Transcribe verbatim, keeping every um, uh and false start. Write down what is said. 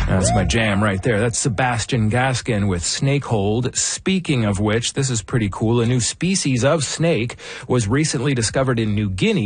That's my jam right there. That's Sebastian Gaskin with Snakehold. Speaking of which, this is pretty cool. A new species of snake was recently discovered in New Guinea.